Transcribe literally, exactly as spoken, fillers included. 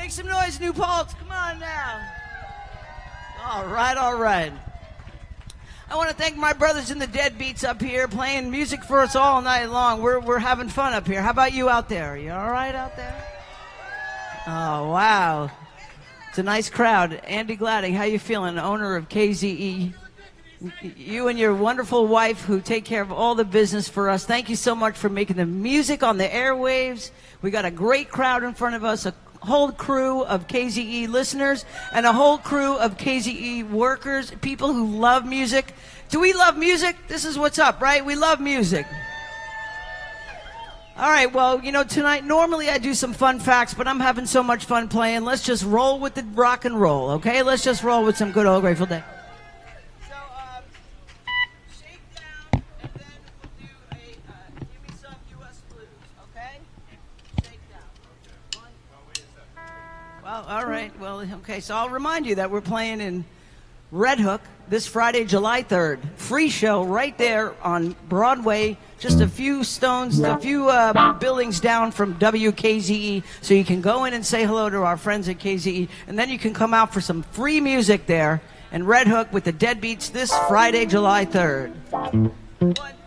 Make some noise, New Paltz. Come on now. All right, all right. I want to thank my brothers in the Deadbeats up here playing music for us all night long. We're, we're having fun up here. How about you out there? You all right out there? Oh, wow. It's a nice crowd. Andy Gladding, how you feeling? Owner of K Z E. You and your wonderful wife who take care of all the business for us. Thank you so much for making the music on the airwaves. We got a great crowd in front of us, a whole crew of K Z E listeners and a whole crew of K Z E workers, people who love music. Do we love music? This is what's up, right? We love music. All right, well, you know, tonight, normally I do some fun facts, but I'm having so much fun playing. Let's just roll with the rock and roll, okay? Let's just roll with some good old Grateful Dead. So, um, shake down, and then we'll do a, uh, give me some U S blues, okay? Shake down. One. Well, all right, well, okay, so I'll remind you that we're playing in Red Hook this Friday, July third. Free show right there on Broadway, just a few stones, a few uh, buildings down from W K Z E. So you can go in and say hello to our friends at K Z E, and then you can come out for some free music there in Red Hook with the Deadbeats this Friday, July third. One.